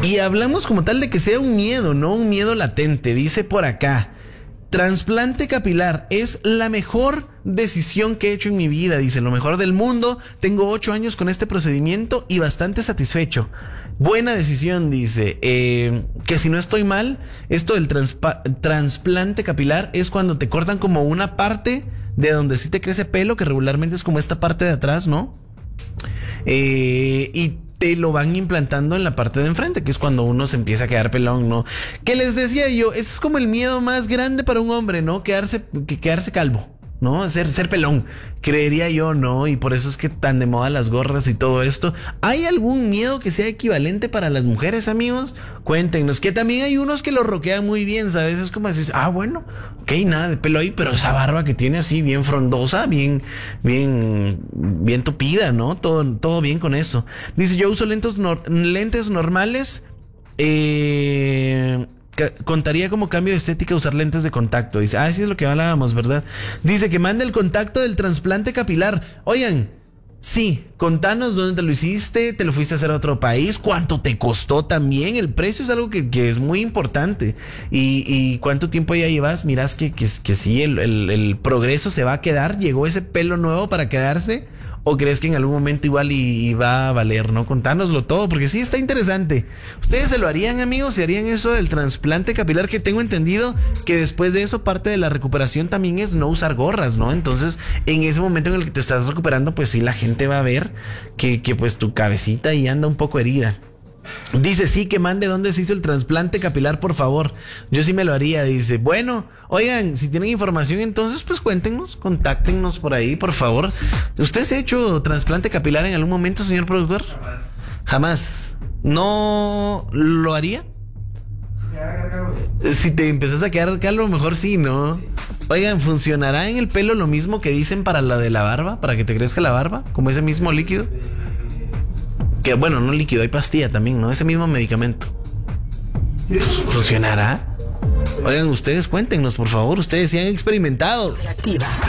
Y hablamos como tal de que sea un miedo, no un miedo latente. Dice por acá: trasplante capilar es la mejor decisión que he hecho en mi vida. Dice, lo mejor del mundo. Tengo 8 años con este procedimiento y bastante satisfecho. Buena decisión, dice. Que si no estoy mal, esto del trasplante capilar es cuando te cortan como una parte de donde sí te crece pelo, que regularmente es como esta parte de atrás, ¿no? Y te lo van implantando en la parte de enfrente, que es cuando uno se empieza a quedar pelón, ¿no? Que les decía yo, ese es como el miedo más grande para un hombre, ¿no? Quedarse calvo, ¿no? Ser pelón, creería yo, ¿no? Y por eso es que tan de moda las gorras y todo esto. ¿Hay algún miedo que sea equivalente para las mujeres, amigos? Cuéntenos, que también hay unos que lo roquean muy bien, ¿sabes? Es como decir, bueno, ok, nada de pelo ahí, pero esa barba que tiene así, bien frondosa, bien tupida, ¿no? Todo bien con eso. Dice, yo uso lentes normales, contaría como cambio de estética usar lentes de contacto. Dice, sí es lo que hablábamos, ¿verdad? Dice que mande el contacto del trasplante capilar. Oigan, sí, contanos dónde te lo hiciste, te lo fuiste a hacer a otro país, cuánto te costó también. El precio es algo que es muy importante. Y cuánto tiempo ya llevas. Mirás que sí, el progreso se va a quedar. Llegó ese pelo nuevo para quedarse. ¿O crees que en algún momento igual y va a valer, no? Contánoslo todo, porque sí está interesante. ¿Ustedes se lo harían, amigos? ¿Se harían eso del trasplante capilar? Que tengo entendido que después de eso parte de la recuperación también es no usar gorras, ¿no? Entonces, en ese momento en el que te estás recuperando, pues sí, la gente va a ver que pues tu cabecita ahí anda un poco herida. Dice, sí, que mande dónde se hizo el trasplante capilar, por favor. Yo sí me lo haría. Dice, bueno, oigan, si tienen información, entonces pues cuéntenos, contáctenos por ahí, por favor. ¿Usted se ha hecho trasplante capilar en algún momento, señor productor? Jamás. ¿No lo haría? Si te empezás a quedar calvo, mejor sí, ¿no? Oigan, ¿funcionará en el pelo lo mismo que dicen para la de la barba? ¿Para que te crezca la barba? ¿Como ese mismo líquido? Que bueno, no líquido, hay pastilla también, ¿no? Ese mismo medicamento. ¿Funcionará? Oigan, ustedes cuéntenos, por favor. Ustedes sí han experimentado. Activa.